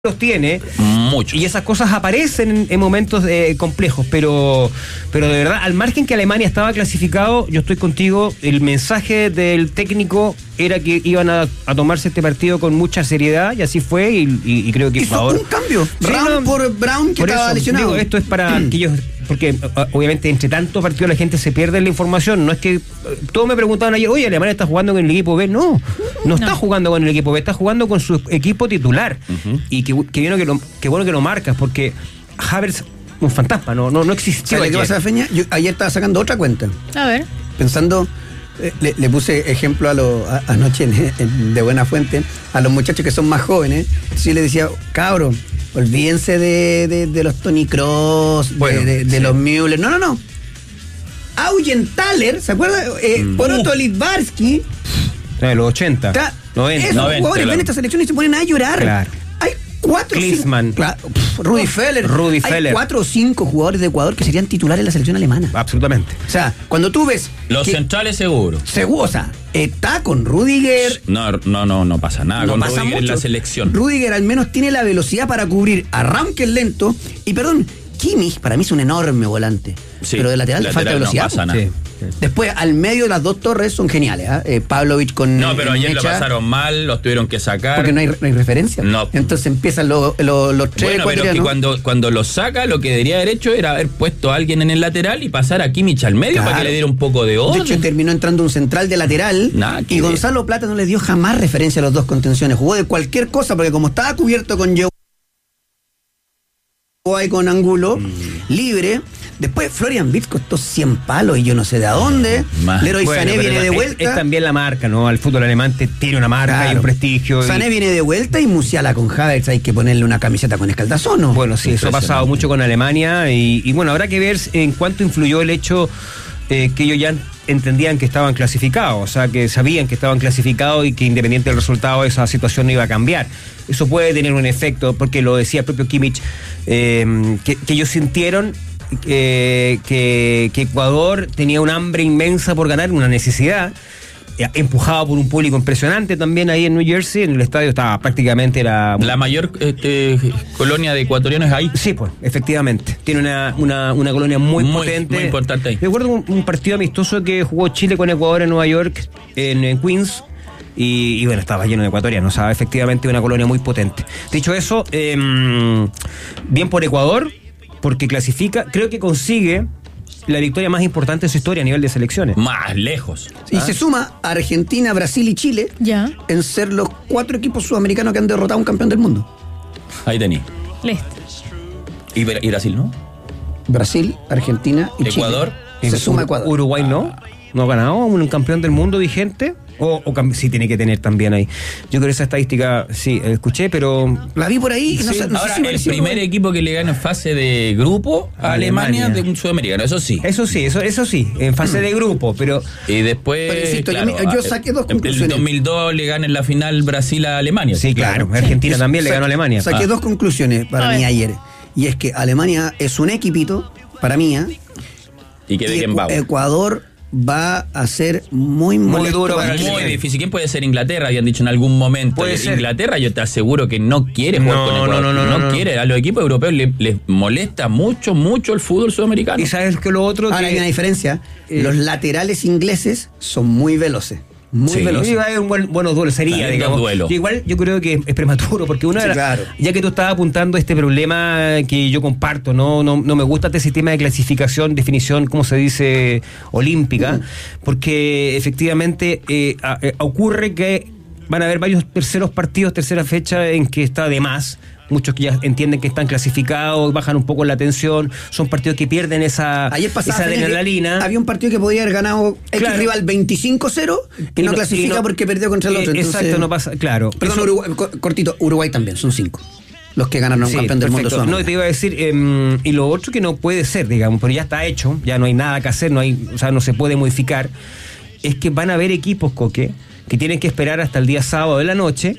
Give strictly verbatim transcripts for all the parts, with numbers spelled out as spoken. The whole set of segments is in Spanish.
los tiene mucho y esas cosas aparecen en, en momentos eh, complejos, pero pero de verdad, al margen que Alemania estaba clasificado, yo estoy contigo, el mensaje del técnico era que iban a, a tomarse este partido con mucha seriedad y así fue y, y, y creo que hizo Ecuador, un cambio, sí, Brown no, por Brown que por estaba eso, lesionado. Digo, esto es para que ellos, porque obviamente entre tantos partidos la gente se pierde la información, no es que todos me preguntaban ayer, oye, Alemania está jugando con el equipo B, no, no, no está jugando con el equipo B, está jugando con su equipo titular. Uh-huh. Y que, que, bueno que, lo, que bueno que lo marcas, porque Havertz, un fantasma, no, no, no existió. ¿Sabes qué pasa, Feña? Yo ayer estaba sacando otra cuenta. A ver. Pensando, eh, le, le puse ejemplo a lo, a, anoche en, en, de Buena Fuente, a los muchachos que son más jóvenes. Sí, le decía, cabro, olvídense de, de, de los Toni Kroos, bueno, de, de, de sí. los Müller. No, no, no. Augenthaler, ¿se acuerda? Eh, mm. Poroto Littbarski. De los ochenta. Ta, noventa. Esos noventa, jugadores claro. ven esta selección y se ponen a llorar. Claro. Hay cuatro Klinsmann, claro, Rudi Feller. Rudi Feller. Hay cuatro o cinco jugadores de Ecuador que serían titulares en la selección alemana. Absolutamente. O sea, cuando tú ves. Los que, centrales seguro. Seguro, o sea, está con Rudiger. No, no, no, no pasa nada no con pasa Rudiger mucho. En la selección. Rudiger al menos tiene la velocidad para cubrir a Raum, que es lento. Y perdón, Kimmich para mí es un enorme volante. Sí, pero de lateral, lateral falta velocidad. No pasa nada. Sí. Después, al medio de las dos torres son geniales. ¿eh? Eh, Pavlovich con. No, pero ayer lo pasaron mal, los tuvieron que sacar. Porque no hay, no hay referencia. No. Entonces empiezan los lo, lo tres. Bueno, pero es que cuando, cuando los saca, lo que debería haber hecho era haber puesto a alguien en el lateral y pasar a Kimmich al medio, claro, para que le diera un poco de orden. De hecho, terminó entrando un central de lateral. Nah, y Gonzalo Plata no le dio jamás referencia a los dos contenciones. Jugó de cualquier cosa, porque como estaba cubierto con Joe y con Angulo, mm. libre. Después Florian Wirtz costó cien palos y yo no sé de a dónde. Más. Leroy bueno, Sané viene de vuelta. Es, es también la marca, ¿no? El fútbol alemán tiene una marca, claro, y un prestigio. Sané y... viene de vuelta y Musiala con Havertz hay que ponerle una camiseta con escaldazono. Bueno, sí, eso ha pasado mucho con Alemania y, y bueno, habrá que ver en cuánto influyó el hecho eh, que ellos ya entendían que estaban clasificados, o sea, que sabían que estaban clasificados y que independiente del resultado esa situación no iba a cambiar. Eso puede tener un efecto, porque lo decía el propio Kimmich, eh, que, que ellos sintieron Que, que, que Ecuador tenía un hambre inmensa por ganar, una necesidad, empujado por un público impresionante también ahí en New Jersey, en el estadio estaba prácticamente era la mayor este, colonia de ecuatorianos ahí. Sí, pues, efectivamente. Tiene una, una, una colonia muy, muy potente. Muy importante ahí. Recuerdo un, un partido amistoso que jugó Chile con Ecuador en Nueva York, en, en Queens. Y, y bueno, estaba lleno de ecuatorianos, o sea, efectivamente una colonia muy potente. Dicho eso, eh, bien por Ecuador, porque clasifica, creo que consigue la victoria más importante de su historia a nivel de selecciones. Más lejos. Y ¿ah? se suma a Argentina, Brasil y Chile, ya, en ser los cuatro equipos sudamericanos que han derrotado a un campeón del mundo. Ahí tení. Listo. ¿Y, y Brasil no? Brasil, Argentina y Ecuador. Chile. Se suma Ecuador. Uruguay no. ¿No ha ganado un campeón del mundo vigente? O, o sí tiene que tener también ahí. Yo creo que esa estadística sí, escuché, pero... La vi por ahí. Sí. No sé, no Ahora, sé si el primer equipo que le gana en fase de grupo a Alemania, Alemania de un sudamericano, eso sí. Eso sí, eso, eso sí, en fase de grupo, pero... Y después, pero insisto, claro, yo, yo saqué dos conclusiones. En el dos mil dos le gana en la final Brasil a Alemania. Sí, claro, claro. Argentina sí. también le ganó a Alemania. Saqué ah. dos conclusiones para a mí ver. ayer. Y es que Alemania es un equipito, para mí, ¿eh? Y que de quién va. Ecuador va a ser muy, muy duro, para muy difícil. ¿Quién puede ser Inglaterra? Habían dicho en algún momento. Puede ser. Inglaterra, yo te aseguro que no quiere jugar no, con Ecuador. No, no, no, no, no quiere. A los equipos europeos les, les molesta mucho, mucho el fútbol sudamericano. Y sabes que lo otro. Ahora que... hay una diferencia. Eh... Los laterales ingleses son muy veloces. Muy sí, veloz. Sí, un buen, buenos duelos sería, sí, digamos. Duelo. Igual yo creo que es prematuro, porque uno sí, era, claro. ya que tú estabas apuntando este problema que yo comparto, no no, no me gusta este sistema de clasificación, definición, ¿cómo se dice? Olímpica, uh-huh. porque efectivamente eh, a, eh, ocurre que van a haber varios terceros partidos, tercera fecha en que está de más. Muchos que ya entienden que están clasificados, bajan un poco la tensión, son partidos que pierden esa, esa adrenalina. Había un partido que podía haber ganado X claro. rival veinticinco cero y, y no, no clasifica y no, porque perdió contra el otro. Eh, Entonces, exacto, no pasa, claro. Perdón, eso, Uruguay, cortito, Uruguay también, son cinco. Los que ganaron un sí, campeón del perfecto. mundo. No, te iba a decir, eh, y lo otro que no puede ser, digamos, pero ya está hecho, ya no hay nada que hacer, no hay, o sea, no se puede modificar, es que van a haber equipos, Coque, que tienen que esperar hasta el día sábado de la noche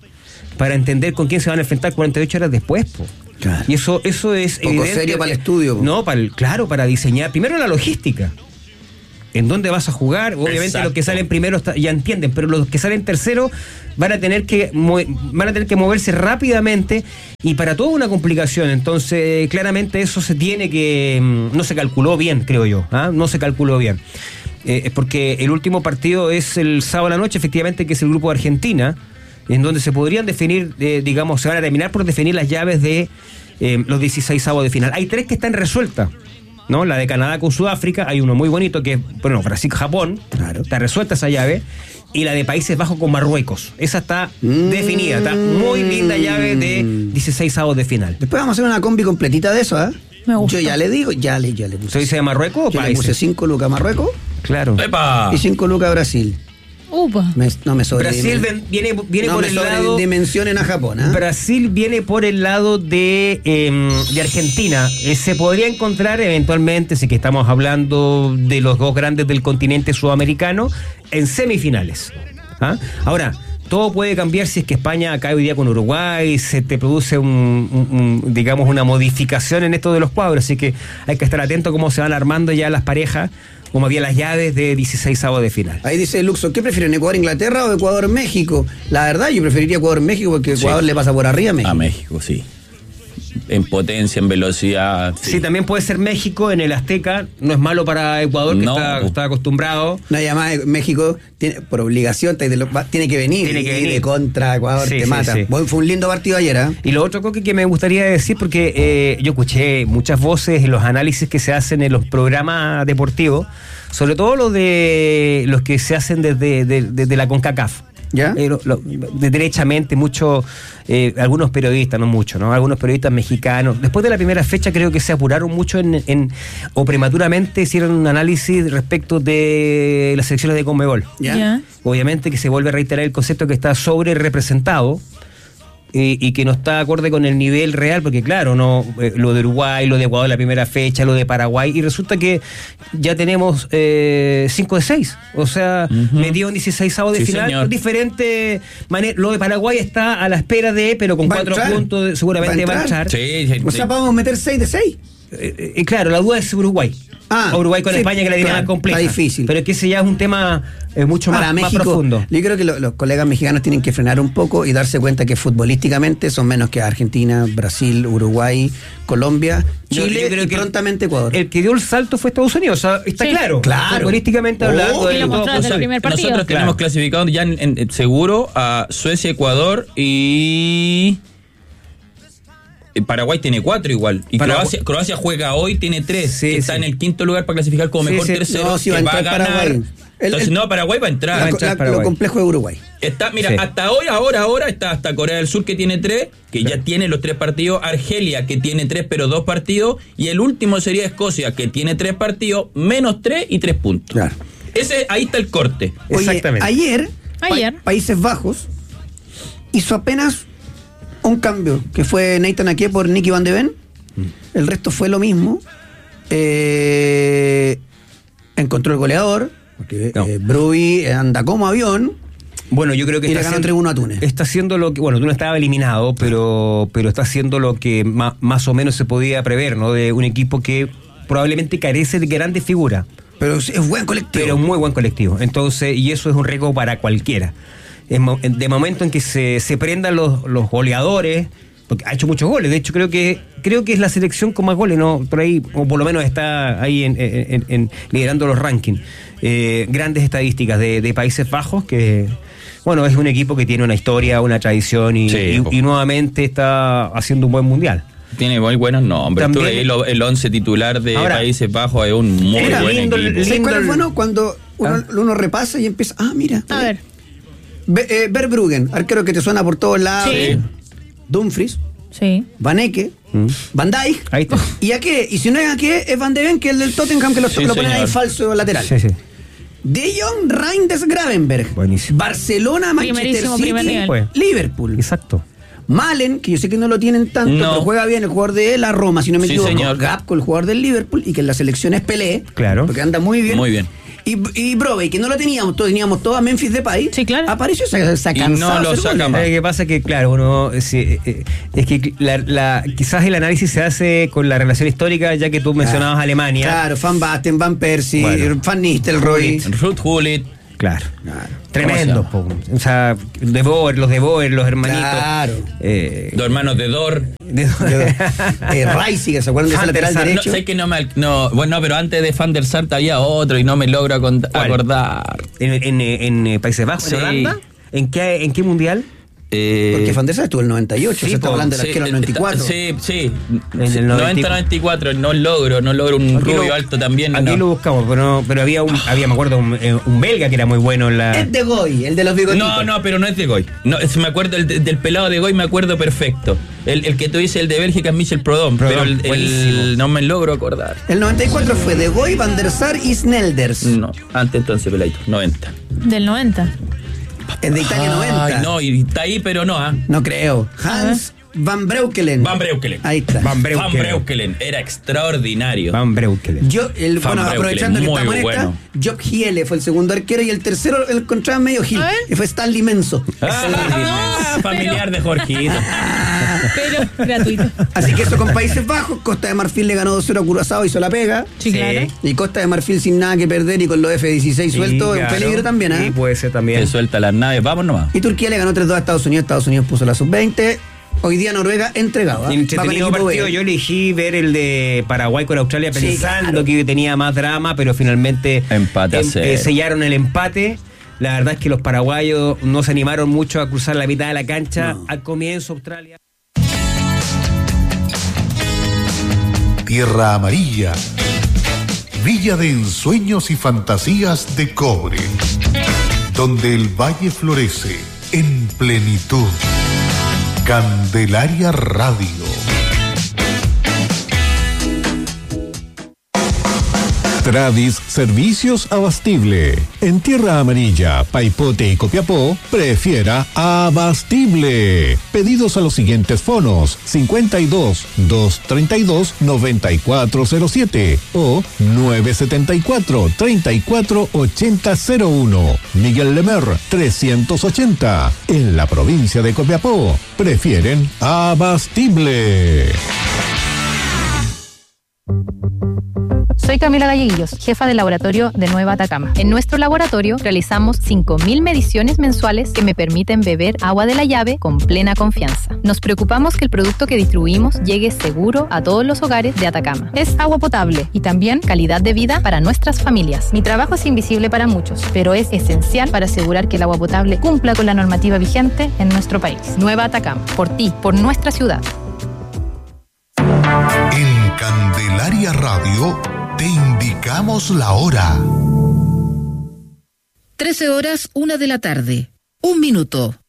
para entender con quién se van a enfrentar cuarenta y ocho horas después, po. Claro. Y eso eso es poco evidente, serio para el estudio. Po. No, para el, claro, para diseñar primero la logística. en dónde vas a jugar. Obviamente Exacto. los que salen primero está- ya entienden, pero los que salen tercero van a tener que mo- van a tener que moverse rápidamente y para todo una complicación. Entonces, claramente eso se tiene que mm, no se calculó bien, creo yo, ¿ah? No se calculó bien. Eh, es porque el último partido es el sábado a la noche, efectivamente, que es el grupo de Argentina, en donde se podrían definir, eh, digamos, se van a terminar por definir las llaves de eh, los dieciséis avos de final. Hay tres que están resueltas, ¿no? La de Canadá con Sudáfrica, hay uno muy bonito que es, bueno, Brasil-Japón, Claro. está resuelta esa llave, y la de Países Bajos con Marruecos. Esa está Mm. definida, está muy linda llave de dieciséis avos de final. Después vamos a hacer una combi completita de eso, ¿eh? Me gusta. Yo ya le digo, ya le, ya le puse. ¿Se dice de Marruecos o Yo le puse Países? cinco lucas a Marruecos Claro. ¡Epa! y cinco lucas a Brasil. Upa. Me- no me sobre Brasil ven- viene, viene no por me el sobre lado... dimensionen a Japón, ¿ah? Brasil viene por el lado de, eh, de Argentina. Eh, se podría encontrar eventualmente, si que estamos hablando de los dos grandes del continente sudamericano, en semifinales. ¿Ah? Ahora, todo puede cambiar si es que España cae hoy día con Uruguay, se te produce un, un- un, digamos, una modificación en esto de los cuadros, así que hay que estar atento a cómo se van armando ya las parejas, como había las llaves de dieciséis avos de final. Ahí dice Luxo, ¿qué prefieren, Ecuador-Inglaterra o Ecuador-México? La verdad, yo preferiría Ecuador-México porque Ecuador Sí. le pasa por arriba a México. A México, sí. En potencia, en velocidad. Sí. también puede ser México en el Azteca, no es malo para Ecuador, que No. está, está acostumbrado. No, y además México tiene, por obligación te- te lo- va- tiene que venir. Tiene que y venir. de contra Ecuador Sí, te sí, mata. sí. Bueno, fue un lindo partido ayer, ¿ah? Y lo otro, Coque, que me gustaría decir, porque eh, yo escuché muchas voces en los análisis que se hacen en los programas deportivos, sobre todo los de los que se hacen desde, de- desde la CONCACAF. ¿Ya? Eh, lo- lo- de- derechamente, mucho, eh, algunos periodistas, no mucho, ¿no? Algunos periodistas mexicanos. Después de la primera fecha creo que se apuraron mucho en, en- o prematuramente hicieron un análisis respecto de las selecciones de Conmebol. ¿Ya? Ya. Obviamente que se vuelve a reiterar el concepto que está sobre representado y, y que no está acorde con el nivel real, porque claro, no eh, lo de Uruguay, lo de Ecuador la primera fecha, lo de Paraguay, y resulta que ya tenemos cinco de seis, o sea, Ujú. metido en dieciséis avos de Sí, final, señor. diferente manera. Lo de Paraguay está a la espera de, pero con Va a cuatro entrar. puntos seguramente Va va a a entrar. Sí, sí, O sí. sea, vamos a meter seis de seis. Eh, eh, claro, la duda es Uruguay. Ah, O Uruguay con sí, España, que la tiene claro, más compleja. está difícil. Pero es que ese ya es un tema eh, mucho más, Para más México, profundo. yo creo que lo- los colegas mexicanos tienen que frenar un poco y darse cuenta que futbolísticamente son menos que Argentina, Brasil, Uruguay, Colombia, Yo- Chile yo creo y que prontamente Ecuador. El que dio el salto fue Estados Unidos, o sea, está Sí. claro. Claro. Futbolísticamente Oh, hablando. y de lo todo mostró desde el posible. primer partido. Nosotros tenemos Claro. clasificado ya en, en- en seguro a Suecia, Ecuador y. eh, Paraguay tiene cuatro igual. Y Paraguay- Croacia, Croacia juega hoy, tiene tres. Sí, que está sí. en el quinto lugar para clasificar como Sí, mejor sí. tercero. No, sí va a que va a entrar ganar. Paraguay. El- Entonces, el- no, Paraguay va a entrar. La- va a entrar la- Paraguay. lo complejo de Uruguay. Está, mira, Sí. hasta hoy, ahora, ahora está hasta Corea del Sur que tiene tres, que ya tiene los tres partidos, Argelia que tiene tres pero dos partidos, y el último sería Escocia que tiene tres partidos, menos tres y tres puntos. Claro. Ese, ahí está el corte. Oye, Exactamente. ayer, Ayer. Pa- Países Bajos hizo apenas un cambio, que fue Nathan Ake por Nicky Van de Ven. El resto fue lo mismo. Eh, encontró el goleador, porque No. eh, Brui anda como avión. Bueno, yo creo que Y está le ganó haciendo, tres uno a Túnez. está haciendo lo que, bueno, Túnez estaba eliminado, pero, pero está haciendo lo que ma- más o menos se podía prever, ¿no? De un equipo que probablemente carece de grandes figuras, Pero es, es buen colectivo. pero muy buen colectivo. Entonces, y eso es un riesgo para cualquiera. Es mo- de momento en que se, se prendan los, los goleadores, porque ha hecho muchos goles. De hecho, creo que creo que es la selección con más goles, ¿no? Por ahí, o por lo menos está ahí en, en- en- liderando los rankings. Eh, grandes estadísticas de, de Países Bajos, que, bueno, es un equipo que tiene una historia, una tradición y, Sí, y- po. y nuevamente está haciendo un buen mundial. Tiene muy buenos nombres. También- Tú leí lo- el once titular de Ahora, Países Bajos, es un muy era buen lindo el- equipo. ¿Sabes cuál es lindo- bueno? Cuando uno, ¿Ah? uno repasa y empieza. Ah, mira. A ver. Be- eh, Verbruggen, arquero que te suena por todos lados. Sí. Dumfries, Sí. Van Ecke, Mm. Van Dijk. Ahí está. ¿Y a qué? Y si no es a qué, es Van de Ven, que es el del Tottenham, que lo, Sí, lo ponen ahí señor. falso lateral. Sí, sí. De Jong, Reinders, Gravenberg. Buenísimo. Barcelona, Manchester Primerísimo, City, primer nivel. Pues. Liverpool. Exacto. Malen, que yo sé que no lo tienen tanto, No. pero juega bien el jugador de la Roma, si no me Sí, equivoco. señor. Gapco, el jugador del Liverpool, y que en la selección es Pelé. Claro. Porque anda muy bien. Muy bien. Y, y Broadway, que no lo teníamos, todos teníamos todo a Memphis Depay. Sí, claro. Apareció esa, esa Y no lo saca más. Lo que pasa es que, claro, uno es, eh, es que la, la, quizás el análisis se hace con la relación histórica, ya que tú mencionabas Claro. Alemania. Claro, Van Basten, Van Persie, Bueno. Van Nistelrooy. Ruth Gullit. Claro. Claro. Tremendos, po. O sea, de Boer, los de Boer, los hermanitos. Claro. Eh, Los hermanos de Dor. de- eh, Reisiger, ¿se acuerdan de ese Van der lateral Sar, No, derecho? sé que no me. No, bueno, pero antes de Van der Sart había otro y no me logro acon- ¿Cuál? acordar. en, en, en, eh, Países Bajos, Sí. en Holanda. ¿En qué, ¿En qué mundial? Eh, Porque Van der Sar estuvo en el noventa y ocho, sí, se está po, hablando del sí, arquero del noventa y cuatro. Sí, sí. En el noventa noventa y cuatro, no logro, no logro un Aquí rubio lo- alto también. Aquí no. lo buscamos, pero, no- pero había, un, había, me acuerdo, un, eh, un belga que era muy bueno en la... Es de Goy, el de los bigotitos. No, no, pero no es de Goy. No, es- me acuerdo el de- del pelado de Goy, me acuerdo perfecto. El, el que tú dices, el de Bélgica, es Michel Prodom, Prodom, pero el, el- buenísimo. no me logro acordar. El noventa y cuatro fue de Goy, Van der Sar y Snelders. No, antes entonces, peladito, noventa. Del noventa. Es de Italia noventa. Ay, no, y está ahí, pero no, ¿ah? No creo. Hans Van Breukelen. Van Breukelen. Ahí está. Van Van Breukelen. Breukelen, era extraordinario. Van Breukelen. Yo, el, Van bueno, Breukelen, aprovechando que muy estamos en bueno. esta, Job Hiele fue el segundo arquero y el tercero el encontraba medio Gil. A ver. Y fue Stanley Menso. Ah, No, familiar de Jorgito. Pero gratuito. Así que eso con Países Bajos. Costa de Marfil le ganó dos cero a Curazao, hizo la pega. Sí, claro. Y Costa de Marfil sin nada que perder y con los F dieciséis sueltos, Sí, es un claro. peligro también, ¿eh? Sí, puede ser también. Que suelta las naves, vamos nomás. Y Turquía le ganó tres dos a Estados Unidos. Estados Unidos puso la sub veinte. Hoy día Noruega entregado. ¿eh? Va con Entretenido equipo partido. B. Yo elegí ver el de Paraguay con Australia Sí, pensando claro. que tenía más drama, pero finalmente Empate a em- cero. eh, sellaron el empate. La verdad es que los paraguayos no se animaron mucho a cruzar la mitad de la cancha. No. Al comienzo Australia. Tierra Amarilla, Villa de ensueños y fantasías de cobre, donde el valle florece en plenitud. Candelaria Radio. Tradis Servicios Abastible. En Tierra Amarilla, Paipote y Copiapó, prefiera Abastible. Pedidos a los siguientes fonos: cincuenta y dos, doscientos treinta y dos, noventa y cuatro cero siete o nueve setenta y cuatro, treinta y cuatro ochenta cero uno. Miguel Lemer, trescientos ochenta. En la provincia de Copiapó, prefieren Abastible. Soy Camila Galleguillos, jefa del laboratorio de Nueva Atacama. En nuestro laboratorio realizamos cinco mil mediciones mensuales que me permiten beber agua de la llave con plena confianza. Nos preocupamos que el producto que distribuimos llegue seguro a todos los hogares de Atacama. Es agua potable y también calidad de vida para nuestras familias. Mi trabajo es invisible para muchos, pero es esencial para asegurar que el agua potable cumpla con la normativa vigente en nuestro país. Nueva Atacama, por ti, por nuestra ciudad. En Candelaria Radio te indicamos la hora. trece horas, una de la tarde. Un minuto.